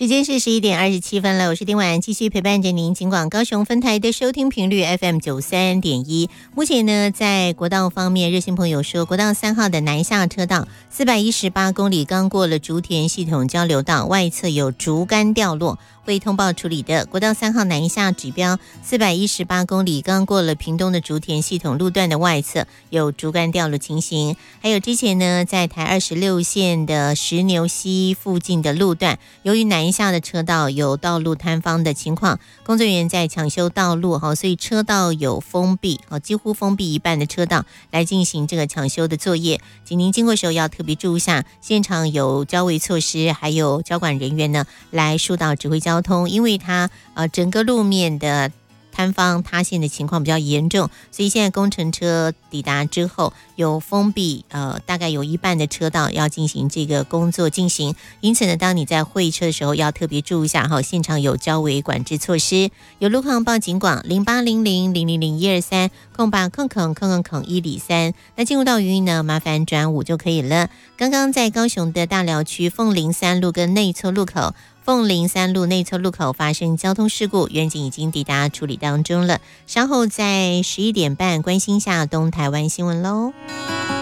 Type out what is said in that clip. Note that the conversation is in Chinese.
时间是11:27了，我是丁婉，继续陪伴着您。尽管高雄分台的收听频率 FM93.1，目前呢，在国道方面，热心朋友说，国道3号的南下车道418公里刚过了竹田系统交流道，外侧有竹竿掉落，会通报处理的。国道3号南下指标418公里刚过了屏东的竹田系统路段的外侧有竹竿掉落情形。还有之前呢，在台26线的石牛溪附近的路段，由于南下的车道有道路坍方的情况，工作人员在抢修道路，所以车道有封闭，几乎封闭一半的车道来进行这个抢修的作业。请您经过时候要特别注意一下，现场有交维措施，还有交管人员呢来疏导指挥交通，因为它整个路面的坍方塌陷的情况比较严重，所以现在工程车抵达之后有封闭大概有一半的车道要进行这个工作进行，因此呢，当你在会车的时候要特别注意一下现场有交维管制措施。有路况报警广08000001230800000103。那进入到语音呢，麻烦转5就可以了。刚刚在高雄的大寮区凤林3路跟内侧路口，凤林3路内侧路口发生交通事故，员警已经抵达处理当中了。稍后在11点半关心下东台湾新闻喽。